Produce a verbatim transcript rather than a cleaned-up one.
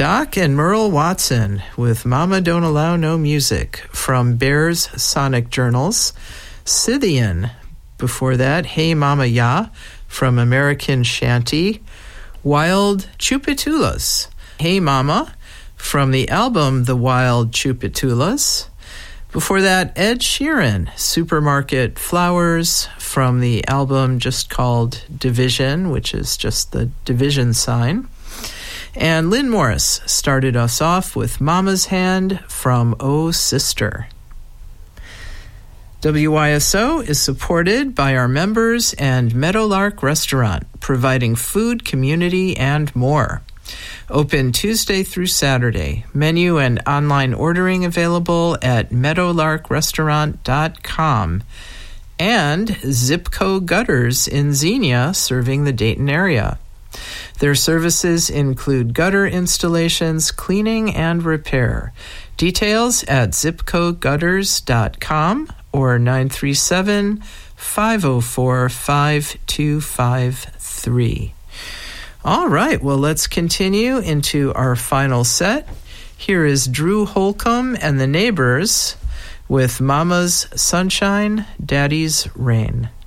Doc and Merle Watson with Mama Don't Allow No Music from Bear's Sonic Journals. Scythian, before that, Hey Mama Ya from American Shanty. Wild Chupitulas, Hey Mama from the album The Wild Chupitulas. Before that, Ed Sheeran, Supermarket Flowers from the album just called Division, which is just the division sign. And Lynn Morris started us off with Mama's Hand from Oh Sister. W Y S O is supported by our members and Meadowlark Restaurant, providing food, community, and more. Open Tuesday through Saturday. Menu and online ordering available at meadowlark restaurant dot com. And Zipco Gutters in Xenia, serving the Dayton area. Their services include gutter installations, cleaning, and repair. Details at zipco gutters dot com or nine three seven, five oh four, five two five three. All right, well, let's continue into our final set. Here is Drew Holcomb and the Neighbors with Mama's Sunshine, Daddy's Rain.